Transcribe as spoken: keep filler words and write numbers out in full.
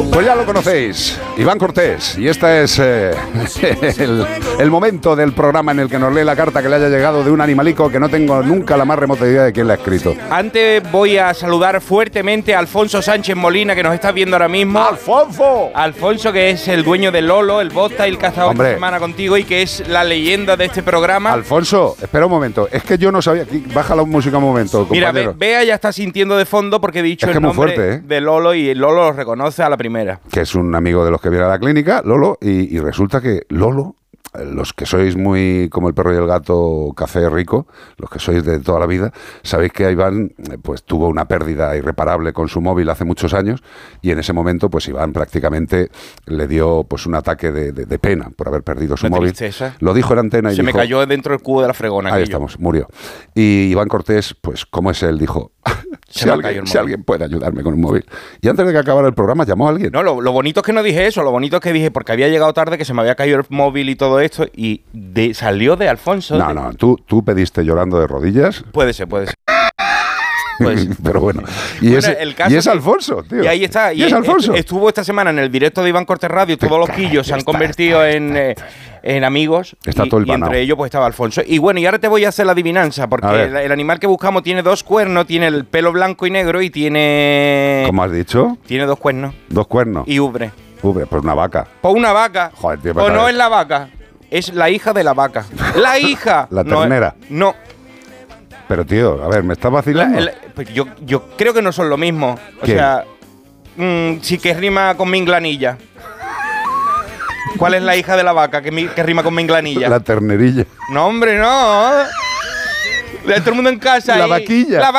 Pues ya lo conocéis, Iván Cortés, y este es eh, el, el momento del programa en el que nos lee la carta que le haya llegado de un animalico que no tengo nunca la más remota idea de quién la ha escrito. Antes voy a saludar fuertemente a Alfonso Sánchez Molina, que nos está viendo ahora mismo. ¡Alfonso! Alfonso, que es el dueño de Lolo, el Bosta y el Cazador Hombre. esta semana contigo, y que es la leyenda de este programa. Alfonso, espera un momento, es que yo no sabía, aquí, baja la música un momento, Mira, compañero. Be- Bea ya está sintiendo de fondo porque he dicho Es que el muy nombre fuerte, ¿eh? de Lolo y Lolo lo reconoce a la primera. Que es un amigo de los que viene a la clínica, Lolo, y, y resulta que Lolo, los que sois muy como el perro y el gato café rico, los que sois de toda la vida, sabéis que Iván pues tuvo una pérdida irreparable con su móvil hace muchos años, y en ese momento pues Iván prácticamente le dio pues un ataque de, de, de pena por haber perdido su Una móvil. tristeza. Lo dijo en antena y Se dijo, me cayó dentro del cubo de la fregona. ahí aquello. estamos, murió. Y Iván Cortés, pues como es él, dijo, Se si, me ha alguien, caído el si móvil. alguien puede ayudarme con un móvil. Y antes de que acabara el programa llamó a alguien. No, lo, lo bonito es que no dije eso, lo bonito es que dije, porque había llegado tarde, que se me había caído el móvil y todo esto, y de, salió de Alfonso. No, de- no, tú, tú pediste llorando de rodillas. Puede ser, puede ser. Puede ser. Pero bueno, y, Bueno, ese, el caso y es que- Alfonso, tío. Y ahí está. Y es Alfonso. est- Estuvo esta semana en el directo de Iván Cortés Radio. Todos los quillos se han está, convertido en, eh, en amigos. Está y, todo el y entre panao. ellos pues estaba Alfonso. Y bueno, y ahora te voy a hacer la adivinanza, A porque ver. el, el animal que buscamos tiene dos cuernos, tiene el pelo blanco y negro y tiene... ¿Cómo has dicho? Tiene dos cuernos Dos cuernos. y ubre. Ubre, pues una vaca. Pues una vaca. Joder, tío, Pues pero- no es la vaca, es la hija de la vaca. ¡La hija! La No es- ternera. No. Pero tío, a ver, ¿me estás La- vacilando? el- pues yo, yo creo que no son lo mismo. O ¿Qué? sea, mm, sí que rima con minglanilla. ¿Cuál es la hija de la vaca que, mi- que rima con minglanilla? La ternerilla. No, hombre, no. De todo el mundo en casa. La ahí. vaquilla. La